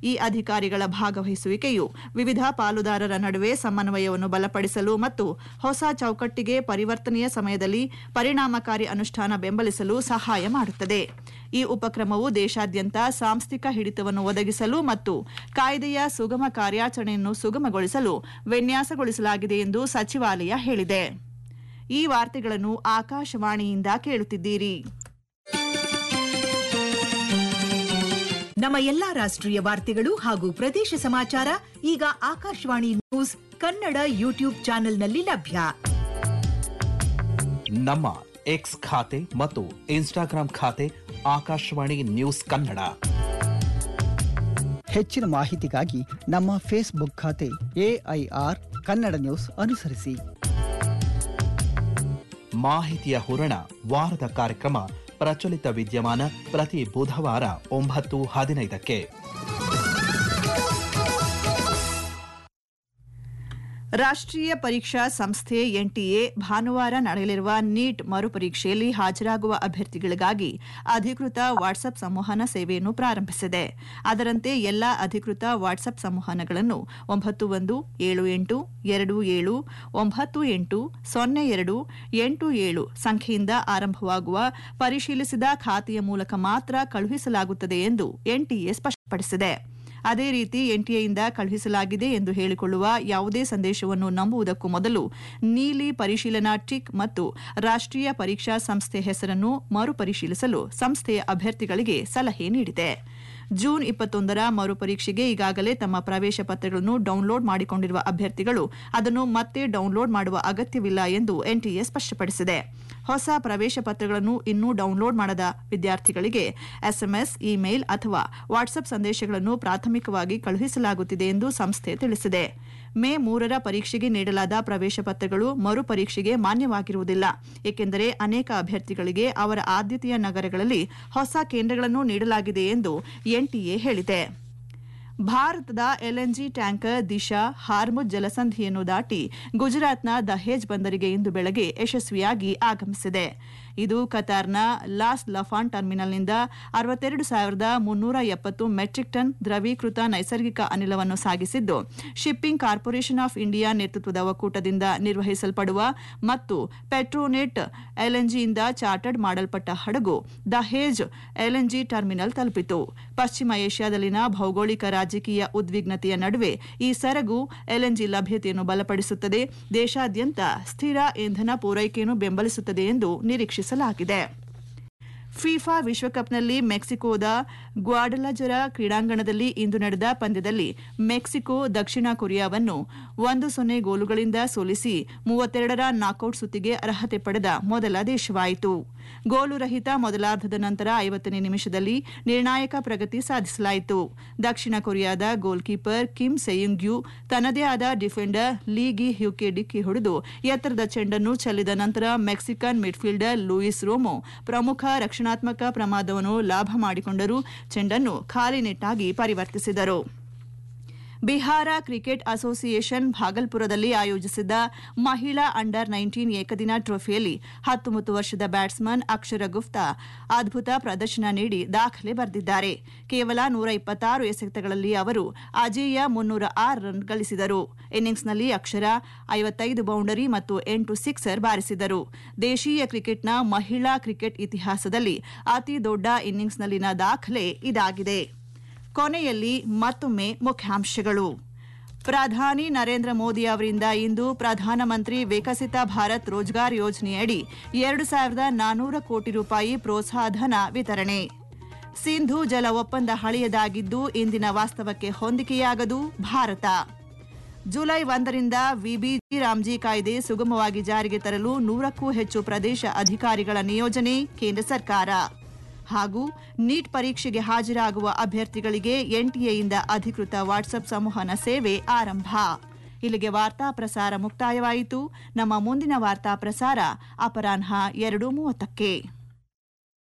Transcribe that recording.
ಈ ಅಧಿಕಾರಿಗಳ ಭಾಗವಹಿಸುವಿಕೆಯು ವಿವಿಧ ಪಾಲುದಾರರ ನಡುವೆ ಸಮನ್ವಯವನ್ನು ಬಲಪಡಿಸಲು ಮತ್ತು ಹೊಸ ಚೌಕಟ್ಟಿಗೆ ಪರಿವರ್ತನೆಯ ಸಮಯದಲ್ಲಿ ಪರಿಣಾಮಕಾರಿ ಅನುಷ್ಠಾನ ಬೆಂಬಲಿಸಲು ಸಹಾಯ ಮಾಡುತ್ತದೆ. ಈ ಉಪಕ್ರಮವು ದೇಶಾದ್ಯಂತ ಸಾಂಸ್ಥಿಕ ಹಿಡಿತವನ್ನು ಒದಗಿಸಲು ಮತ್ತು ಕಾಯ್ದೆಯ ಸುಗಮ ಕಾರ್ಯಾಚರಣೆಯನ್ನು ಸುಗಮಗೊಳಿಸಲು ವಿನ್ಯಾಸಗೊಳಿಸಲಾಗಿದೆ ಎಂದು ಸಚಿವಾಲಯ ಹೇಳಿದೆ. ಈ ವಾರ್ತೆಗಳನ್ನು ಆಕಾಶವಾಣಿಯಿಂದ ಕೇಳುತ್ತಿದ್ದೀರಿ. ನಮ್ಮ ಎಲ್ಲಾ ರಾಷ್ಟ್ರೀಯ ವಾರ್ತೆಗಳು ಹಾಗೂ ಪ್ರದೇಶ ಸಮಾಚಾರ ಈಗ ಆಕಾಶವಾಣಿ ನ್ಯೂಸ್ ಕನ್ನಡ ಯೂಟ್ಯೂಬ್ ಚಾನೆಲ್ನಲ್ಲಿ ಲಭ್ಯ. ನಮ್ಮ ಎಕ್ಸ್ ಖಾತೆ ಮತ್ತು ಇನ್ಸ್ಟಾಗ್ರಾಂ ಖಾತೆ ಆಕಾಶವಾಣಿ ನ್ಯೂಸ್ ಕನ್ನಡ. ಹೆಚ್ಚಿನ ಮಾಹಿತಿಗಾಗಿ ನಮ್ಮ ಫೇಸ್ಬುಕ್ ಖಾತೆ AIR ಕನ್ನಡ ನ್ಯೂಸ್ ಅನುಸರಿಸಿ. ಮಾಹಿತಿಯ ಹೂರಣ ವಾರದ ಕಾರ್ಯಕ್ರಮ ಪ್ರಚಲಿತ ವಿದ್ಯಮಾನ ಪ್ರತಿ ಬುಧವಾರ 9:15ಕ್ಕೆ. ರಾಷ್ಟ್ರೀಯ ಪರೀಕ್ಷಾ ಸಂಸ್ಥೆ NTA ಭಾನುವಾರ ನಡೆಯಲಿರುವ ನೀಟ್ ಮರುಪರೀಕ್ಷೆಯಲ್ಲಿ ಹಾಜರಾಗುವ ಅಭ್ಯರ್ಥಿಗಳಿಗಾಗಿ ಅಧಿಕೃತ ವಾಟ್ಸ್ಆಪ್ ಸಂವಹನ ಸೇವೆಯನ್ನು ಪ್ರಾರಂಭಿಸಿದೆ. ಅದರಂತೆ ಎಲ್ಲಾ ಅಧಿಕೃತ ವಾಟ್ಸ್ಆಪ್ ಸಂವಹನಗಳನ್ನು 917227980287 ಸಂಖ್ಯೆಯಿಂದ ಆರಂಭವಾಗುವ ಪರಿಶೀಲಿಸಿದ ಖಾತೆಯ ಮೂಲಕ ಮಾತ್ರ ಕಳುಹಿಸಲಾಗುತ್ತದೆ ಎಂದು NTA ಸ್ಪಷ್ಟಪಡಿಸಿದೆ. ಅದೇ ರೀತಿ NTAಯಿಂದ ಕಳುಹಿಸಲಾಗಿದೆ ಎಂದು ಹೇಳಿಕೊಳ್ಳುವ ಯಾವುದೇ ಸಂದೇಶವನ್ನು ನಂಬುವುದಕ್ಕೂ ಮೊದಲು ನೀಲಿ ಪರಿಶೀಲನಾ ಟಿಕ್ ಮತ್ತು ರಾಷ್ಟ್ರೀಯ ಪರೀಕ್ಷಾ ಸಂಸ್ಥೆ ಹೆಸರನ್ನು ಮರುಪರಿಶೀಲಿಸಲು ಸಂಸ್ಥೆಯ ಅಭ್ಯರ್ಥಿಗಳಿಗೆ ಸಲಹೆ ನೀಡಿದೆ. ಜೂನ್ 21ರ ಮರುಪರೀಕ್ಷೆಗೆ ಈಗಾಗಲೇ ತಮ್ಮ ಪ್ರವೇಶ ಪತ್ರಗಳನ್ನು ಡೌನ್ಲೋಡ್ ಮಾಡಿಕೊಂಡಿರುವ ಅಭ್ಯರ್ಥಿಗಳು ಅದನ್ನು ಮತ್ತೆ ಡೌನ್ಲೋಡ್ ಮಾಡುವ ಅಗತ್ಯವಿಲ್ಲ ಎಂದು NTA ಸ್ಪಷ್ಟಪಡಿಸಿದೆ. ಹೊಸ ಪ್ರವೇಶ ಪತ್ರಗಳನ್ನು ಇನ್ನೂ ಡೌನ್ಲೋಡ್ ಮಾಡದ ವಿದ್ಯಾರ್ಥಿಗಳಿಗೆ SMS, ಇಮೇಲ್ ಅಥವಾ ವಾಟ್ಸ್ಆಪ್ ಸಂದೇಶಗಳನ್ನು ಪ್ರಾಥಮಿಕವಾಗಿ ಕಳುಹಿಸಲಾಗುತ್ತಿದೆ ಎಂದು ಸಂಸ್ಥೆ ತಿಳಿಸಿದೆ. ಮೇ 3ರ ಪರೀಕ್ಷೆಗೆ ನೀಡಲಾದ ಪ್ರವೇಶ ಪತ್ರಗಳು ಮರುಪರೀಕ್ಷೆಗೆ ಮಾನ್ಯವಾಗಿರುವುದಿಲ್ಲ, ಏಕೆಂದರೆ ಅನೇಕ ಅಭ್ಯರ್ಥಿಗಳಿಗೆ ಅವರ ಆದ್ಯತೆಯ ನಗರಗಳಲ್ಲಿ ಹೊಸ ಕೇಂದ್ರಗಳನ್ನು ನೀಡಲಾಗಿದೆ ಎಂದು NTA ಹೇಳಿದೆ. ಭಾರತದ LNG ಟ್ಯಾಂಕರ್ ದಿಶಾ ಹಾರ್ಮುಜ್ ಜಲಸಂಧಿಯನ್ನು ದಾಟಿ ಗುಜರಾತ್ನ ದಹೇಜ್ ಬಂದರಿಗೆ ಇಂದು ಬೆಳಗ್ಗೆ ಯಶಸ್ವಿಯಾಗಿ ಆಗಮಿಸಿದೆ. ಇದು ಕತಾರ್ನ ಲಾಸ್ ಲಫಾನ್ ಟರ್ಮಿನಲ್ನಿಂದ 62,370 ಮೆಟ್ರಿಕ್ ಟನ್ ದ್ರವೀಕೃತ ನೈಸರ್ಗಿಕ ಅನಿಲವನ್ನು ಸಾಗಿಸಿದ್ದು, ಶಿಪ್ಪಿಂಗ್ ಕಾರ್ಪೊರೇಷನ್ ಆಫ್ ಇಂಡಿಯಾ ನೇತೃತ್ವದ ಒಕ್ಕೂಟದಿಂದ ನಿರ್ವಹಿಸಲ್ಪಡುವ ಮತ್ತು ಪೆಟ್ರೋನೆಟ್ LNGಯಿಂದ ಚಾರ್ಟರ್ಡ್ ಮಾಡಲ್ಪಟ್ಟ ಹಡಗು ದಹೇಜ್ LNG ಟರ್ಮಿನಲ್ ತಲುಪಿತು. ಪಶ್ಚಿಮ ಏಷ್ಯಾದಲ್ಲಿನ ಭೌಗೋಳಿಕ ರಾಜಕೀಯ ಉದ್ವಿಗ್ನತೆಯ ನಡುವೆ ಈ ಸರಗು LNG ಲಭ್ಯತೆಯನ್ನು ಬಲಪಡಿಸುತ್ತದೆ, ದೇಶಾದ್ಯಂತ ಸ್ಥಿರ ಇಂಧನ ಪೂರೈಕೆಯನ್ನು ಬೆಂಬಲಿಸುತ್ತದೆ ಎಂದು ನಿರೀಕ್ಷಿಸಲಾಗಿದೆ. ಫಿಫಾ ವಿಶ್ವಕಪ್ನಲ್ಲಿ ಮೆಕ್ಸಿಕೋದ ಗ್ವಾಡಲಜರ ಕ್ರೀಡಾಂಗಣದಲ್ಲಿ ಇಂದು ನಡೆದ ಪಂದ್ಯದಲ್ಲಿ ಮೆಕ್ಸಿಕೋ ದಕ್ಷಿಣ ಕೊರಿಯಾವನ್ನು 1-0 ಗೋಲುಗಳಿಂದ ಸೋಲಿಸಿ 32ರ ನಾಕೌಟ್ ಸುತ್ತಿಗೆ ಅರ್ಹತೆ ಪಡೆದ ಮೊದಲ ದೇಶವಾಯಿತು. ಗೋಲು ರಹಿತ ಮೊದಲಾರ್ಧದ ನಂತರ 50ನೇ ನಿಮಿಷದಲ್ಲಿ ನಿರ್ಣಾಯಕ ಪ್ರಗತಿ ಸಾಧಿಸಲಾಯಿತು. ದಕ್ಷಿಣ ಕೊರಿಯಾದ ಗೋಲ್ ಕೀಪರ್ ಕಿಮ್ ಸೆಯುಂಗ್ ಯು ತನ್ನದೇ ಆದ ಡಿಫೆಂಡರ್ ಲೀ ಗಿ ಹ್ಯೂಕೆ ಡಿಕ್ಕಿ ಹೊಡೆದು ಎತ್ತರದ ಚೆಂಡನ್ನು ಚೆಲ್ಲಿದ ನಂತರ ಮೆಕ್ಸಿಕನ್ ಮಿಡ್ಫೀಲ್ಡರ್ ಲೂಯಿಸ್ ರೋಮೋ ಪ್ರಮುಖ ರಕ್ಷಣಾತ್ಮಕ ಪ್ರಮಾದವನ್ನು ಲಾಭ ಮಾಡಿಕೊಂಡರು, ಚೆಂಡನ್ನು ಖಾಲಿ ನೆಟ್ಟಾಗಿ ಪರಿವರ್ತಿಸಿದರು. ಬಿಹಾರ ಕ್ರಿಕೆಟ್ ಅಸೋಸಿಯೇಷನ್ ಭಾಗಲ್ಪುರದಲ್ಲಿ ಆಯೋಜಿಸಿದ್ದ ಮಹಿಳಾ ಅಂಡರ್ 19 ಏಕದಿನ ಟ್ರೋಫಿಯಲ್ಲಿ 19 ವರ್ಷದ ಬ್ಯಾಟ್ಸ್ಮನ್ ಅಕ್ಷರ ಗುಪ್ತಾ ಅದ್ಭುತ ಪ್ರದರ್ಶನ ನೀಡಿ ದಾಖಲೆ ಬರೆದಿದ್ದಾರೆ. ಕೇವಲ 126 ಎಸೆತಗಳಲ್ಲಿ ಅವರು ಅಜೇಯ 306 ರನ್ ಗಳಿಸಿದರು. ಇನ್ನಿಂಗ್ಸ್ನಲ್ಲಿ ಅಕ್ಷರ 55 ಬೌಂಡರಿ ಮತ್ತು 8 ಸಿಕ್ಸರ್ ಬಾರಿಸಿದರು. ದೇಶೀಯ ಕ್ರಿಕೆಟ್ನ ಮಹಿಳಾ ಕ್ರಿಕೆಟ್ ಇತಿಹಾಸದಲ್ಲಿ ಅತಿ ದೊಡ್ಡ ಇನ್ನಿಂಗ್ಸ್ನಲ್ಲಿನ ದಾಖಲೆ ಇದಾಗಿದೆ. ಕೊನೆಯಲ್ಲಿ ಮತ್ತೊಮ್ಮೆ ಮುಖ್ಯಾಂಶಗಳು. ಪ್ರಧಾನಿ ನರೇಂದ್ರ ಮೋದಿ ಅವರಿಂದ ಇಂದು ಪ್ರಧಾನಮಂತ್ರಿ ವಿಕಸಿತ ಭಾರತ್ ರೋಜ್ಗಾರ್ ಯೋಜನೆಯಡಿ 2,400 ಕೋಟಿ ರೂಪಾಯಿ ಪ್ರೋತ್ಸಾಹಧನ ವಿತರಣೆ. ಸಿಂಧೂ ಜಲ ಒಪ್ಪಂದ ಹಳೆಯದಾಗಿದ್ದು ಇಂದಿನ ವಾಸ್ತವಕ್ಕೆ ಹೊಂದಿಕೆಯಾಗದು ಭಾರತ. ಜುಲೈ 1ರಿಂದ ವಿಬಿಜಿ ರಾಮ್ಜಿ ಕಾಯ್ದೆ ಸುಗಮವಾಗಿ ಜಾರಿಗೆ ತರಲು 100ಕ್ಕೂ ಹೆಚ್ಚು ಪ್ರದೇಶ ಅಧಿಕಾರಿಗಳ ನಿಯೋಜನೆ ಕೇಂದ್ರ ಸರ್ಕಾರ. ಹಾಗೂ ನೀಟ್ ಪರೀಕ್ಷೆಗೆ ಹಾಜರಾಗುವ ಅಭ್ಯರ್ಥಿಗಳಿಗೆ NTAಯಿಂದ ಅಧಿಕೃತ ವಾಟ್ಸ್ಆಪ್ ಸಂವಹನ ಸೇವೆ ಆರಂಭ. ಇಲ್ಲಿಗೆ ವಾರ್ತಾ ಪ್ರಸಾರ ಮುಕ್ತಾಯವಾಯಿತು. ನಮ್ಮ ಮುಂದಿನ ವಾರ್ತಾ ಪ್ರಸಾರ ಅಪರಾಹ್ನ 2:30ಕ್ಕೆ.